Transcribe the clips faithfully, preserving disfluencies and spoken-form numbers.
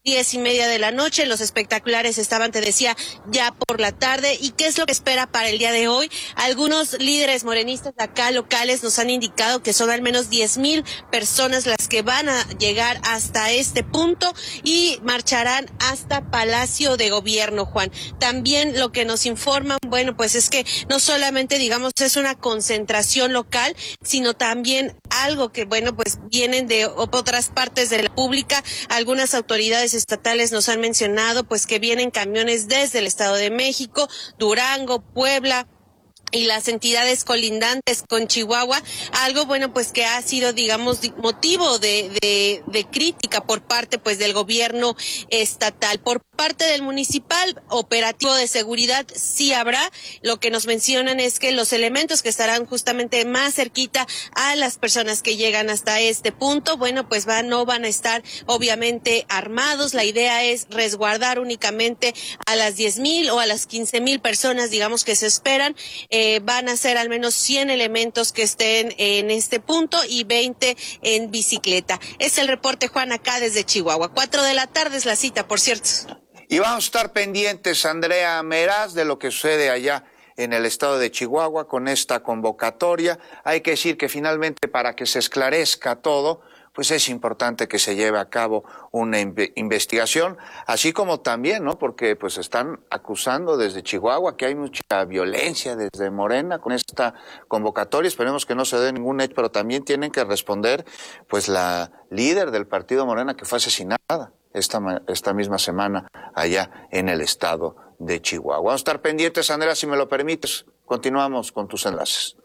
diez y media de la noche. Los espectaculares estaban, te decía, ya por la tarde. ¿Y qué es lo que espera para el día de hoy? Algunos líderes morenistas de acá locales nos han indicado que son al menos diez mil personas las que van a llegar hasta este punto y marcharán hasta Palacio de Gobierno, Juan. También lo que nos informan, bueno, pues es que no solamente, digamos, es una concentración local, sino también algo que, bueno, pues vienen de otras partes de la República. Algunas autoridades estatales nos han mencionado pues que vienen camiones desde el Estado de México, Durango, Puebla y las entidades colindantes con Chihuahua, algo bueno pues que ha sido, digamos, motivo de, de, de crítica por parte pues del gobierno estatal. Por parte del municipal, operativo de seguridad sí habrá. Lo que nos mencionan es que los elementos que estarán justamente más cerquita a las personas que llegan hasta este punto, bueno, pues van, no van a estar obviamente armados. La idea es resguardar únicamente a las diez mil o a las quince mil personas, digamos, que se esperan. Eh, van a ser al menos cien elementos que estén en este punto y veinte en bicicleta. Es el reporte, Juan, acá desde Chihuahua. Cuatro de la tarde es la cita, por cierto. Y vamos a estar pendientes, Andrea Meraz, de lo que sucede allá en el estado de Chihuahua con esta convocatoria. Hay que decir que finalmente, para que se esclarezca todo, pues es importante que se lleve a cabo una investigación, así como también, ¿no? Porque pues están acusando desde Chihuahua que hay mucha violencia desde Morena con esta convocatoria. Esperemos que no se dé ningún hecho, pero también tienen que responder pues la líder del partido Morena que fue asesinada esta, esta misma semana allá en el estado de Chihuahua. Vamos a estar pendientes, Andrea, si me lo permites. Continuamos con tus enlaces.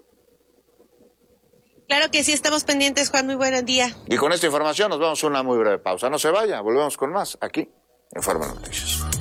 Claro que sí, estamos pendientes, Juan. Muy buen día. Y con esta información nos vamos a una muy breve pausa. No se vaya, volvemos con más aquí en Informa Noticias.